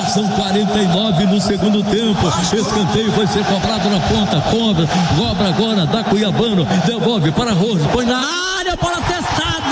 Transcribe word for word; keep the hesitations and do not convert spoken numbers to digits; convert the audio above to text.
São quarenta e nove no segundo tempo. Escanteio vai ser cobrado na ponta. Cobra, cobra agora da Cuiabano. Devolve para Rose. Põe na área, bola testada.